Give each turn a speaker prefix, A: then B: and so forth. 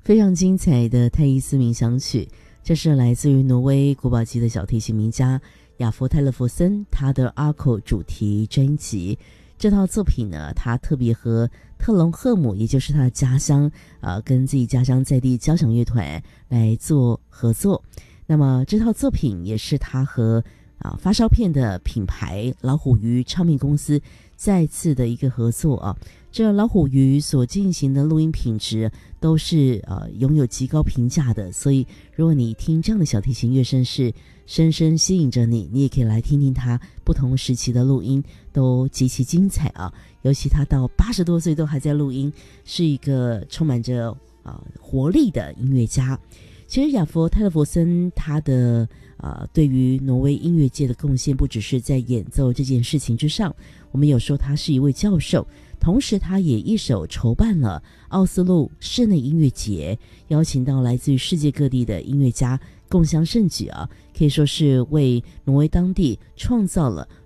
A: 非常精彩的泰伊斯冥想曲，这是来自于挪威国宝级的小提琴名家雅弗泰勒弗森他的阿口主题专辑。这套作品呢，他特别和特隆赫姆，也就是他的家乡跟自己家乡在地交响乐团来做合作。那么这套作品也是他和发烧片的品牌老虎鱼唱片公司再次的一个合作啊。这老虎鱼所进行的录音品质都是拥有极高评价的，所以如果你听这样的小提琴乐声是深深吸引着你，你也可以来听听他不同时期的录音，都极其精彩啊。尤其他到80多岁都还在录音，是一个充满着活力的音乐家。其实雅弗泰勒弗森他的对于挪威音乐界的贡献不只是在演奏这件事情之上，我们有说他是一位教授，同时他也一手筹办了奥斯陆室内音乐节，邀请到来自于世界各地的音乐家共襄盛举啊，可以说是为挪威当地创造了